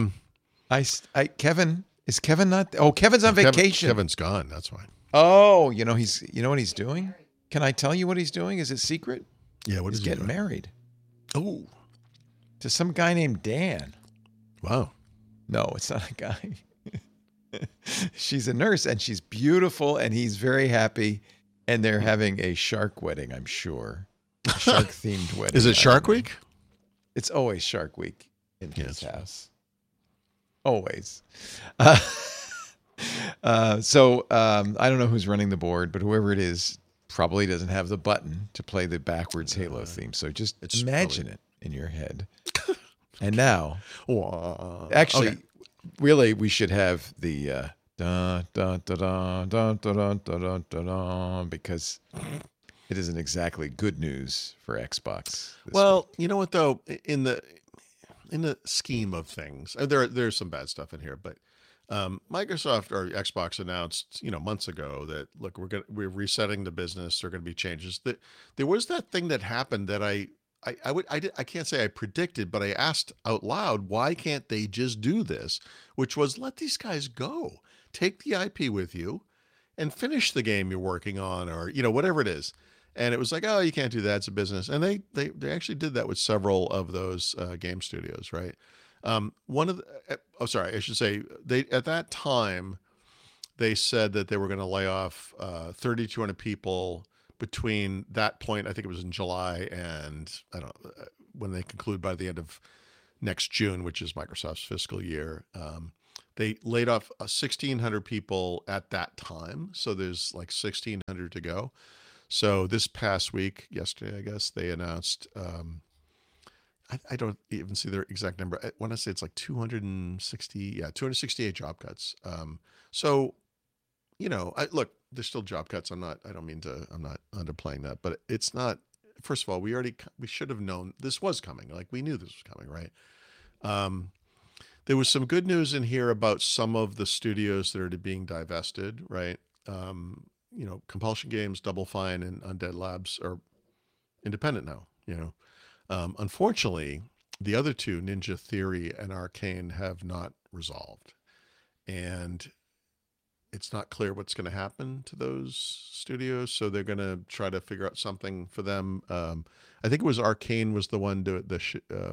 Kevin, is Kevin not? Oh, Kevin's on vacation. Kevin's gone. That's why. Oh, you know what he's doing? Can I tell you what he's doing? Is it secret? Yeah. He's getting married. Oh, to some guy named Dan. Wow. No, it's not a guy. She's a nurse and she's beautiful and he's very happy. And they're having a shark wedding, I'm sure. A shark-themed wedding. Is it Shark Week? It's always Shark Week in his house. Always. So I don't know who's running the board, but whoever it is probably doesn't have the button to play the backwards Halo theme. So just imagine it in your head. And now, actually, really, we should have the... da, da, da, da, da, da, da, da, da, because it isn't exactly good news for Xbox. Well, you know what though, in the scheme of things, there's some bad stuff in here, but Microsoft or Xbox announced, months ago that look, we're resetting the business. There are going to be changes. That there was that thing that happened that I can't say I predicted, but I asked out loud, why can't they just do this? Which was let these guys go. Take the IP with you and finish the game you're working on or, whatever it is. And it was like, oh, you can't do that. It's a business. And they actually did that with several of those game studios, right? One of the, oh, sorry, I should say they at that time they said that they were going to lay off 3,200 people between that point. I think it was in July and I don't know when they conclude by the end of next June, which is Microsoft's fiscal year. They laid off 1,600 people at that time. So there's like 1,600 to go. So this past week, yesterday, I guess, they announced, I don't even see their exact number. I want to say it's like 268 job cuts. So, look, there's still job cuts. I'm not underplaying that, but it's not, first of all, we should have known this was coming. Like we knew this was coming, right? There was some good news in here about some of the studios that are being divested, right? Compulsion Games, Double Fine, and Undead Labs are independent now. Unfortunately, the other two, Ninja Theory and Arcane, have not resolved, and it's not clear what's going to happen to those studios. So they're going to try to figure out something for them. I think it was Arcane was the one to the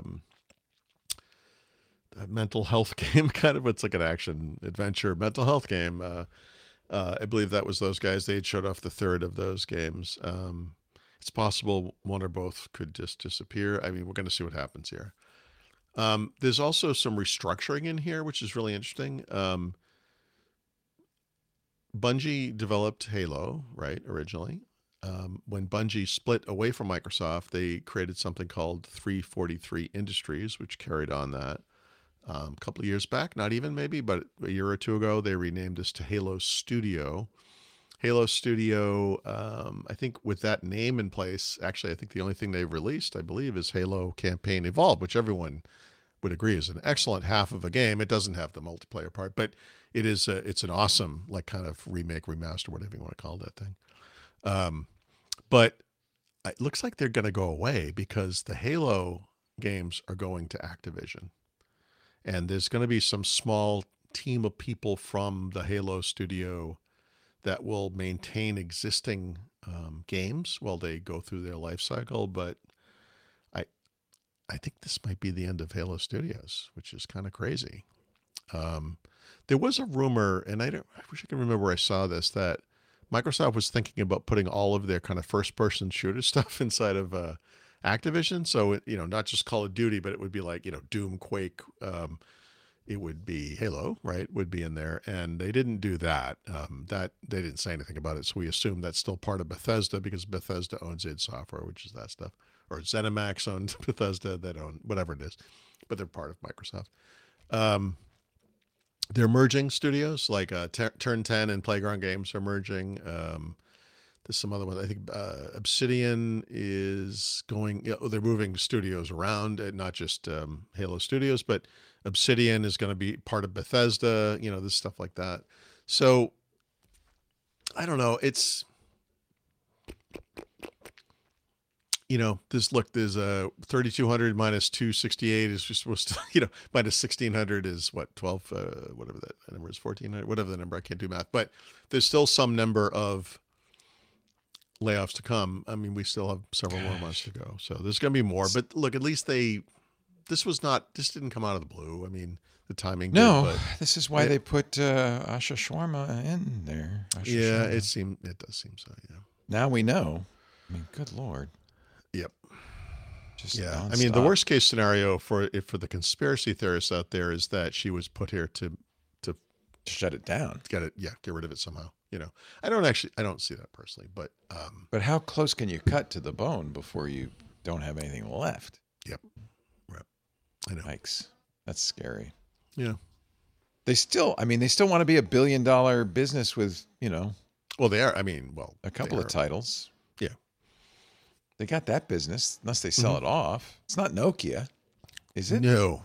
mental health game, kind of. It's like an action adventure mental health game. I believe that was those guys. They had showed off the third of those games. It's possible one or both could just disappear. I mean, we're going to see what happens here. There's also some restructuring in here, which is really interesting. Bungie developed Halo, right, originally. When Bungie split away from Microsoft, they created something called 343 Industries, which carried on that. A couple of years back, not even maybe, but a year or two ago, they renamed this to Halo Studio. Halo Studio, I think with that name in place, actually, I think the only thing they've released, I believe, is Halo Campaign Evolved, which everyone would agree is an excellent half of a game. It doesn't have the multiplayer part, but it's an awesome, like, kind of remake, remaster, whatever you want to call that thing. But it looks like they're going to go away because the Halo games are going to Activision. And there's going to be some small team of people from the Halo studio that will maintain existing games while they go through their life cycle. But I think this might be the end of Halo Studios, which is kind of crazy. There was a rumor, and I wish I can remember where I saw this, that Microsoft was thinking about putting all of their kind of first-person shooter stuff inside of Activision. So, not just Call of Duty, but it would be like, Doom, Quake. It would be Halo, right? Would be in there. And they didn't do that. That they didn't say anything about it. So we assume that's still part of Bethesda because Bethesda owns id Software, which is that stuff. Or ZeniMax owns Bethesda. They own whatever it is, but they're part of Microsoft. They're merging studios like Turn 10 and Playground Games are merging. There's some other ones. I think Obsidian is going, they're moving studios around, not just Halo Studios, but Obsidian is going to be part of Bethesda, this stuff like that. So I don't know. It's, there's a 3,200 minus 268 is just supposed to, minus 1,600 is what, 12, whatever that number is, 1,400, whatever the number, I can't do math, but there's still some number of layoffs to come. I mean, we still have several more months to go. So there's going to be more, but look, at least this didn't come out of the blue. I mean, the timing. No, this is why they put Asha Shawarma in there. Shawarma. It does seem so. Yeah. Now we know. I mean, good Lord. Yep. Just yeah. nonstop. I mean, the worst case scenario for the conspiracy theorists out there is that she was put here to shut it down. Get rid of it somehow. I don't see that personally, but how close can you cut to the bone before you don't have anything left? Yep. Right. I know. Yikes. That's scary. Yeah. They still want to be $1 billion business with, well, they are. I mean, a couple of titles. Yeah. They got that business unless they sell it off. It's not Nokia. Is it? No.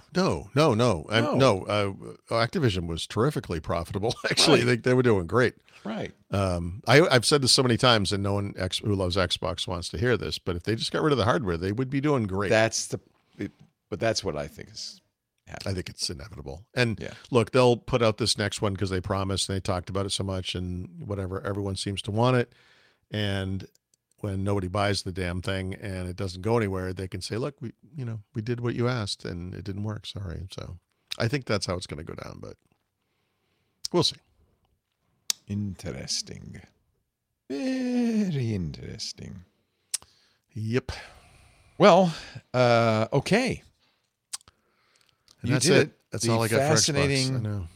Activision was terrifically profitable. Actually, Right. they were doing great. Right. I've said this so many times, and no one who loves Xbox wants to hear this. But if they just got rid of the hardware, they would be doing great. But that's what I think is happening. I think it's inevitable. And Yeah. look, they'll put out this next one because they promised and they talked about it so much, and whatever. Everyone seems to want it, and when nobody buys the damn thing and it doesn't go anywhere, they can say, look, we did what you asked and it didn't work. Sorry. So I think that's how it's going to go down, but we'll see. Interesting. Very interesting. Yep. Well, okay. And that's it. That's all I got for Xbox. I know.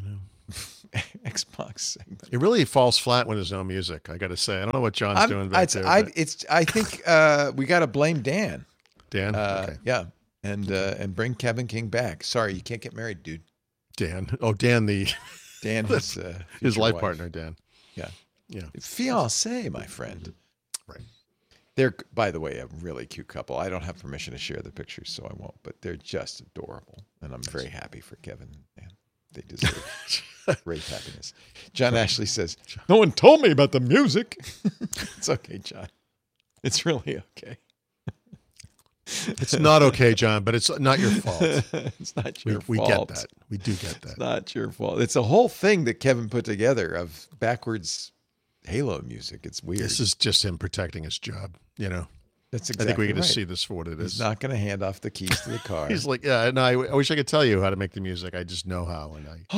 Xbox segment. It really falls flat when there's no music, I got to say. I don't know what John's doing back there. I think we got to blame Dan. Dan? Okay. Yeah. And bring Kevin King back. Sorry, you can't get married, dude. Dan. Oh, Dan, Dan, his life partner, Dan. Yeah. Yeah. Fiancé, my friend. Right. They're, by the way, a really cute couple. I don't have permission to share the pictures, so I won't, but they're just adorable. And I'm very happy for Kevin and Dan. They deserve great happiness. John Ashley says, no one told me about the music. It's okay, John. It's really okay. It's not okay, John, but it's not your fault. It's not your fault. We get that. We do get that. It's not your fault. It's a whole thing that Kevin put together of backwards Halo music. It's weird. This is just him protecting his job, That's exactly I think we can right. just see this for what it is. He's not going to hand off the keys to the car. He's like, yeah, no, I wish I could tell you how to make the music. I just know how.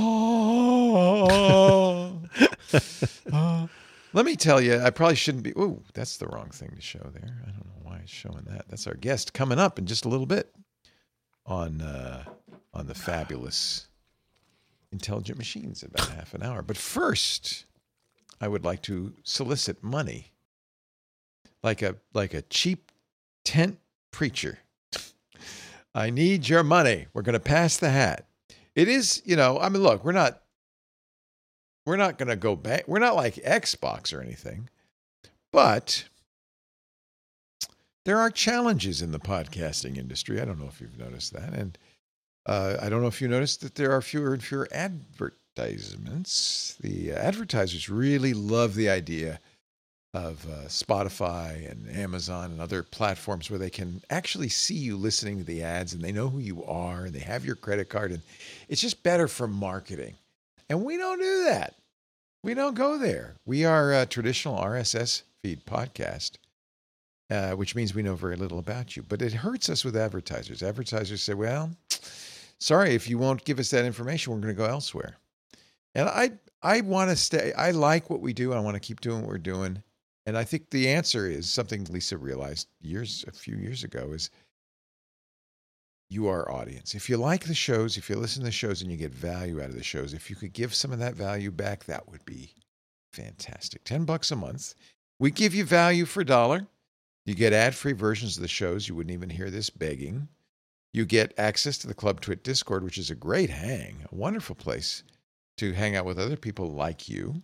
Let me tell you, I probably shouldn't be. Ooh, that's the wrong thing to show there. I don't know why it's showing that. That's our guest coming up in just a little bit on the fabulous Intelligent Machines in about half an hour. But first, I would like to solicit money. Like a cheap tent preacher. I need your money. We're going to pass the hat. It is, look, we're not going to go back. We're not like Xbox or anything. But there are challenges in the podcasting industry. I don't know if you've noticed that. And I don't know if you noticed that there are fewer and fewer advertisements. The advertisers really love the idea of Spotify and Amazon and other platforms where they can actually see you listening to the ads and they know who you are and they have your credit card. And it's just better for marketing. And we don't do that. We don't go there. We are a traditional RSS feed podcast, which means we know very little about you. But it hurts us with advertisers. Advertisers say, well, sorry, if you won't give us that information, we're going to go elsewhere. And I want to stay. I like what we do. I want to keep doing what we're doing. And I think the answer is something Lisa realized a few years ago is you are our audience. If you like the shows, if you listen to the shows and you get value out of the shows, if you could give some of that value back, that would be fantastic. $10 a month. We give you value for $1. You get ad-free versions of the shows. You wouldn't even hear this begging. You get access to the Club Twit Discord, which is a great hang, a wonderful place to hang out with other people like you.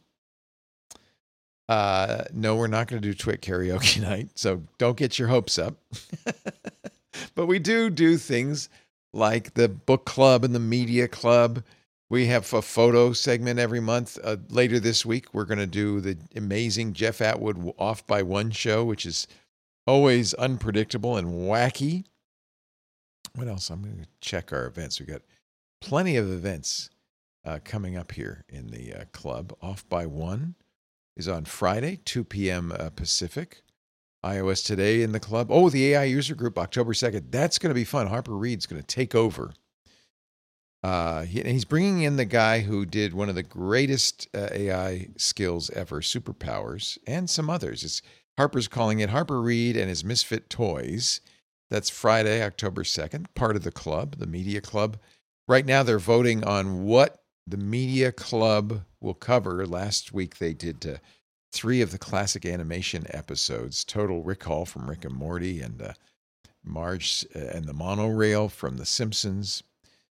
No, we're not going to do Twit karaoke night, so don't get your hopes up. But we do things like the book club and the media club. We have a photo segment every month. Later this week, we're going to do the amazing Jeff Atwood Off by One show, which is always unpredictable and wacky. What else? I'm going to check our events. We got plenty of events coming up here in the club. Off by One is on Friday, 2 p.m. Pacific. iOS Today in the club. Oh, the AI user group, October 2nd. That's going to be fun. Harper Reed's going to take over. He's bringing in the guy who did one of the greatest AI skills ever, Superpowers, and some others. Harper's calling it Harper Reed and his Misfit Toys. That's Friday, October 2nd, part of the club, the Media Club. Right now, they're voting on what the Media Club will cover. Last week, they did 3 of the classic animation episodes, Total Recall from Rick and Morty, and Marge and the Monorail from The Simpsons.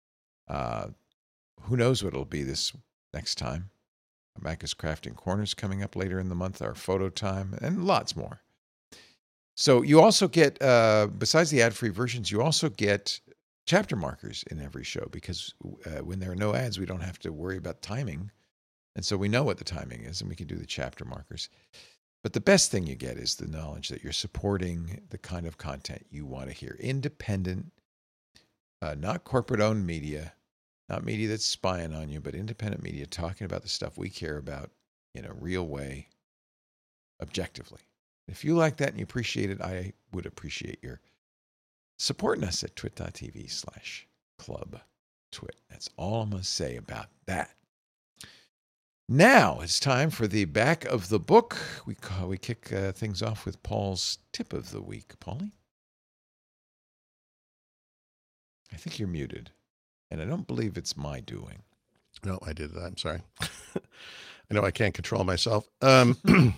Who knows what it'll be this next time. Macca's Crafting Corners coming up later in the month, our photo time, and lots more. So you also get, besides the ad-free versions, you also get chapter markers in every show because when there are no ads, we don't have to worry about timing. And so we know what the timing is and we can do the chapter markers. But the best thing you get is the knowledge that you're supporting the kind of content you want to hear. Independent, not corporate-owned media, not media that's spying on you, but independent media talking about the stuff we care about in a real way, objectively. If you like that and you appreciate it, I would appreciate your supporting us at twit.tv/clubtwit. That's all I'm going to say about that. Now it's time for the back of the book. We kick things off with Paul's tip of the week. Paulie? I think you're muted, and I don't believe it's my doing. No, I did that. I'm sorry. I know I can't control myself.